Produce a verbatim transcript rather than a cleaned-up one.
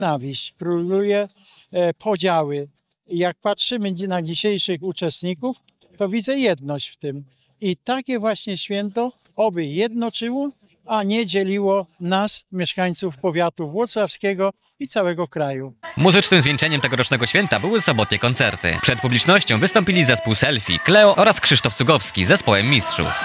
Nienawiść, króluje e, podziały. I jak patrzymy dzi- na dzisiejszych uczestników, to widzę jedność w tym. I takie właśnie święto oby jednoczyło, a nie dzieliło nas, mieszkańców powiatu włocławskiego i całego kraju. Muzycznym zwieńczeniem tegorocznego święta były sobotnie koncerty. Przed publicznością wystąpili zespół Selfie, Kleo oraz Krzysztof Cugowski z zespołem Mistrzów.